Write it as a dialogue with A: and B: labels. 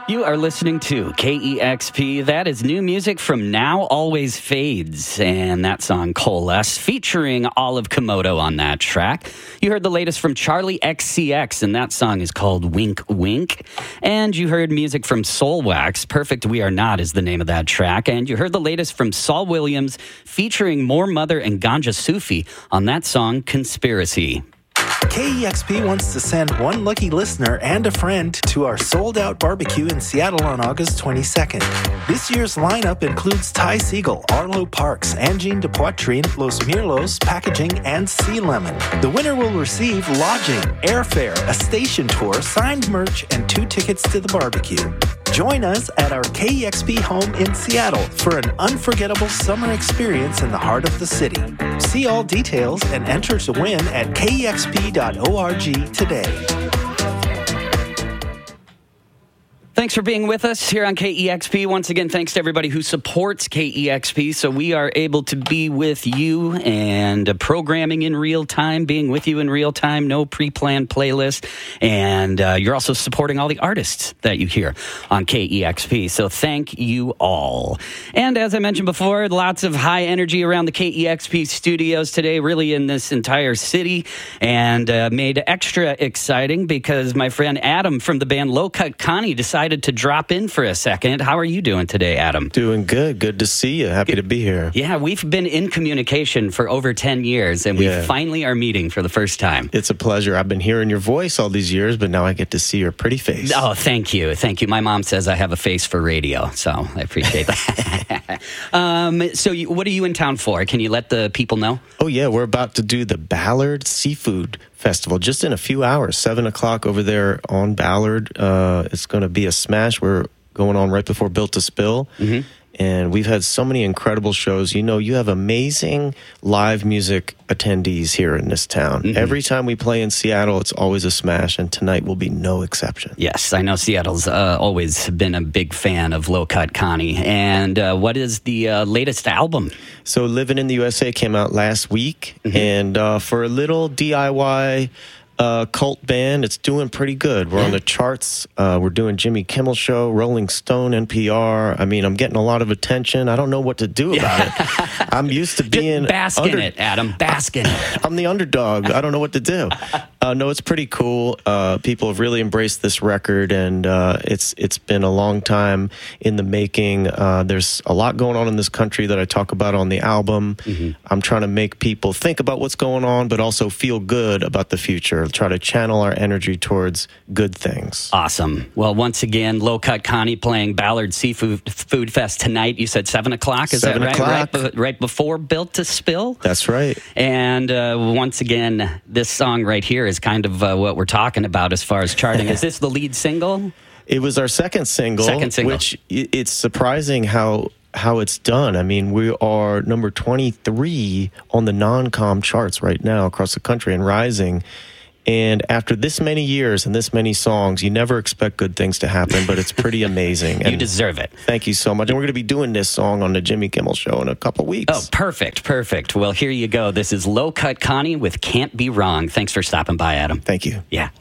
A: You are listening to KEXP. That is new music from Now Always Fades, and that song Coalesce, featuring Olive Komodo on that track. You heard the latest from Charlie XCX, and that song is called Wink Wink. And you heard music from Soulwax, Perfect We Are Not is the name of that track. And you heard the latest from Saul Williams, featuring More Mother and Ganja Sufi on that song Conspiracy.
B: KEXP wants to send one lucky listener and a friend to our sold-out barbecue in Seattle on August 22nd. This year's lineup includes Ty Siegel, Arlo Parks, Angine de Poitrine, Los Mirlos, Packaging, and Sea Lemon. The winner will receive lodging, airfare, a station tour, signed merch, and 2 tickets to the barbecue. Join us at our KEXP home in Seattle for an unforgettable summer experience in the heart of the city. See all details and enter to win at KEXP.org today.
A: Thanks for being with us here on KEXP. Once again, thanks to everybody who supports KEXP, so we are able to be with you and programming in real time, being with you in real time, no pre-planned playlist, and you're also supporting all the artists that you hear on KEXP, so thank you all. And as I mentioned before, lots of high energy around the KEXP studios today, really in this entire city, and made extra exciting because my friend Adam from the band Low Cut Connie decided to drop in for a second. How are you doing today, Adam?
C: Doing good. Good to see you. Happy to be here.
A: Yeah, we've been in communication for over 10 years, and we finally are meeting for the first time.
C: It's a pleasure. I've been hearing your voice all these years, but now I get to see your pretty face.
A: Oh, thank you. Thank you. My mom says I have a face for radio, so I appreciate that. What are you in town for? Can you let the people know?
C: Oh, yeah. We're about to do the Ballard Seafood Festival just in a few hours, 7 o'clock over there on Ballard. It's going to be a smash. We're going on right before Built to Spill. Mm-hmm. And we've had so many incredible shows. You know, you have amazing live music attendees here in this town. Mm-hmm. Every time we play in Seattle, it's always a smash, and tonight will be no exception.
A: Yes, I know Seattle's always been a big fan of Low Cut Connie. And what is the latest album?
C: So Living in the USA came out last week, and for a little DIY cult band, it's doing pretty good. We're on the charts. We're doing Jimmy Kimmel Show, Rolling Stone, NPR. I mean, I'm getting a lot of attention. I don't know what to do about it. I'm used to being...
A: Bask in it, Adam. Bask in it.
C: I'm the underdog. I don't know what to do. No, it's pretty cool. People have really embraced this record, and it's been a long time in the making. There's a lot going on in this country that I talk about on the album. Mm-hmm. I'm trying to make people think about what's going on, but also feel good about the future. Try to channel our energy towards good things.
A: Awesome. Well, once again, Low Cut Connie playing Ballard Seafood Food Fest tonight. You said 7 o'clock, is
C: 7
A: that
C: o'clock.
A: Right before Built to Spill?
C: That's right.
A: And once again, this song right here is kind of what we're talking about as far as charting. Is this the lead single?
C: It was our second single. Which it's surprising how it's done. I mean, we are number 23 on the non-com charts right now across the country and rising. And after this many years and this many songs, you never expect good things to happen, but it's pretty amazing.
A: You deserve it.
C: Thank you so much. And we're going to be doing this song on the Jimmy Kimmel Show in a couple weeks.
A: Oh, perfect. Well, here you go. This is Low Cut Connie with Can't Be Wrong. Thanks for stopping by, Adam.
C: Thank you.
A: Yeah.